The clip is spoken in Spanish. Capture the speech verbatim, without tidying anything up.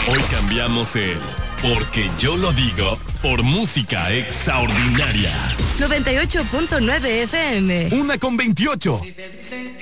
Hoy cambiamos el porque yo lo digo por música extraordinaria. noventa y ocho punto nueve F M. Una con veintiocho. Si te dicen